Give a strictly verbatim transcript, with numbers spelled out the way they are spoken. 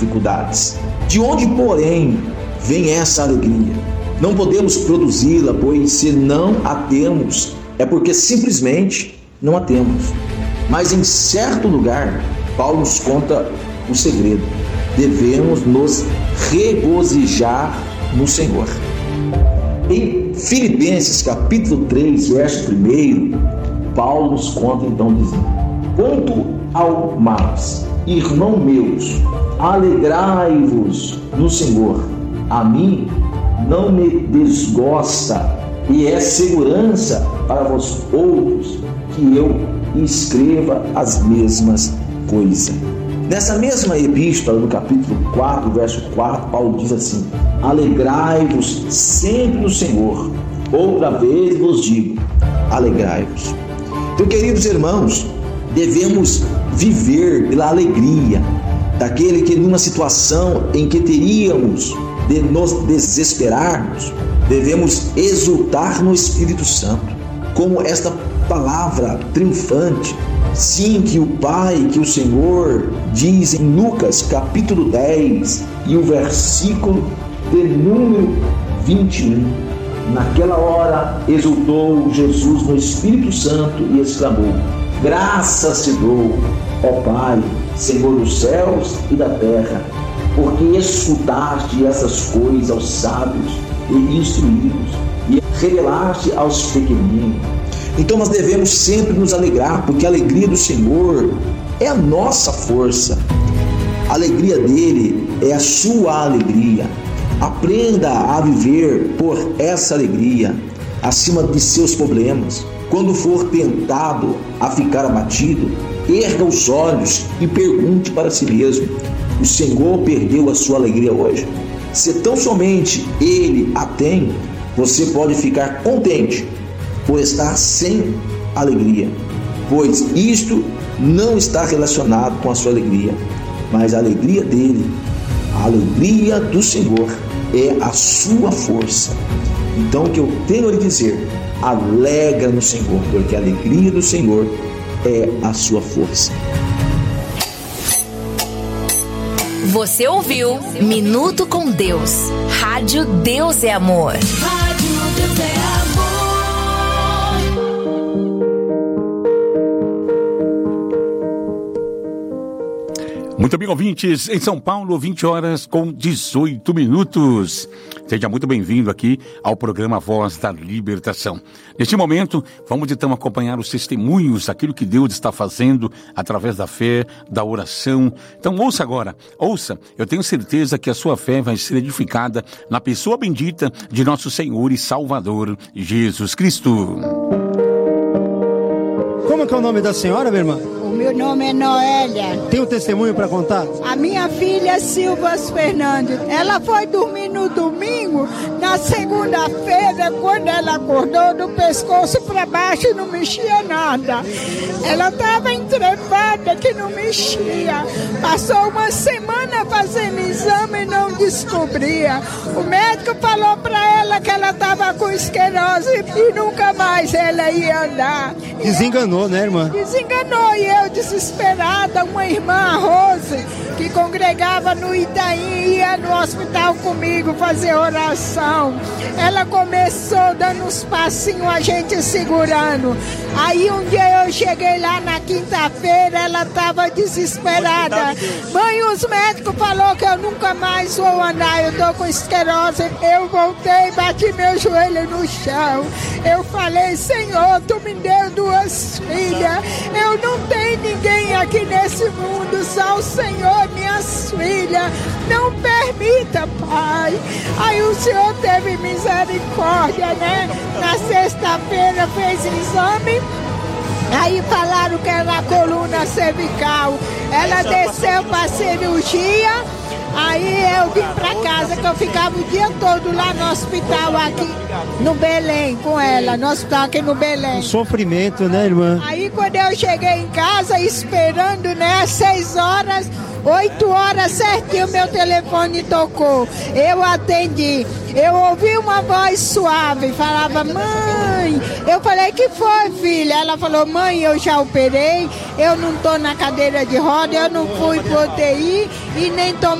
dificuldades. De onde, porém, vem essa alegria? Não podemos produzi-la, pois se não a temos, é porque simplesmente não a temos. Mas em certo lugar, Paulo nos conta o segredo. Devemos nos regozijar no Senhor. Em Filipenses capítulo três, verso um, Paulo nos conta então dizendo: quanto ao mais, irmão meus, alegrai-vos no Senhor. A mim não me desgosta e é segurança para vós outros que eu escreva as mesmas coisas. Nessa mesma epístola, no capítulo quatro, verso quatro, Paulo diz assim: alegrai-vos sempre no Senhor. Outra vez vos digo, alegrai-vos. Então, queridos irmãos, devemos viver pela alegria daquele que, numa situação em que teríamos de nos desesperarmos, devemos exultar no Espírito Santo, como esta palavra triunfante, sim, que o Pai, que o Senhor diz em Lucas capítulo dez e o versículo de número vinte e um. Naquela hora exultou Jesus no Espírito Santo e exclamou: graças te dou, ó Pai, Senhor dos céus e da terra, porque escutaste essas coisas aos sábios e instruídos e revelaste aos pequeninos. Então nós devemos sempre nos alegrar, porque a alegria do Senhor é a nossa força. A alegria dele é a sua alegria. Aprenda a viver por essa alegria, acima de seus problemas. Quando for tentado a ficar abatido, erga os olhos e pergunte para si mesmo: o Senhor perdeu a sua alegria hoje? Se tão somente Ele a tem, você pode ficar contente por estar sem alegria, pois isto não está relacionado com a sua alegria, mas a alegria dele, a alegria do Senhor é a sua força. Então, o que eu tenho a lhe dizer: alegra no Senhor, porque a alegria do Senhor é a sua força. Você ouviu Minuto com Deus. Rádio Deus é Amor. Rádio Deus é Amor. Muito bem, ouvintes, em São Paulo, vinte horas com dezoito minutos. Seja muito bem-vindo aqui ao programa Voz da Libertação. Neste momento, vamos então acompanhar os testemunhos daquilo que Deus está fazendo através da fé, da oração. Então ouça agora, ouça, eu tenho certeza que a sua fé vai ser edificada na pessoa bendita de nosso Senhor e Salvador, Jesus Cristo. Como que é o nome da senhora, minha irmã? O meu nome é Noélia. Tem um testemunho para contar? A minha filha é Silva Fernandes. Ela foi dormir no domingo. Na segunda-feira, quando ela acordou, do pescoço para baixo não mexia nada. Ela estava entrepada que não mexia. Passou uma semana fazendo exame e não descobria. O médico falou para ela que ela estava com esclerose e nunca mais ela ia andar. Desenganou, né, irmã? Desenganou, e eu desesperada, uma irmã, a Rose, que congregava no Itaim, ia no hospital comigo fazer oração. Ela começou dando uns passinhos, a gente segurando. Aí um dia eu cheguei lá na quinta-feira, ela estava desesperada. Mãe, os médicos falaram que eu nunca mais vou andar, eu tô com esclerose. Eu voltei, bati meu joelho no chão. Eu falei: Senhor, tu me deu duas filhas, eu não tenho ninguém aqui nesse mundo, só o Senhor, minhas filhas. Não permita, Pai. Aí o Senhor teve misericórdia, né? Na sexta-feira fez exame. Aí falaram que era a coluna cervical. Ela desceu para cirurgia. Aí eu vim pra casa, que eu ficava o dia todo lá no hospital aqui no Belém com ela, no hospital aqui no Belém. Um sofrimento, né, irmã? Aí quando eu cheguei em casa, esperando, né, seis horas, oito horas certinho, meu telefone tocou. Eu atendi. Eu ouvi uma voz suave, falava: mãe. Eu falei: que foi, filha? Ela falou: mãe, eu já operei, eu não tô na cadeira de roda, eu não fui pro U T I e nem tô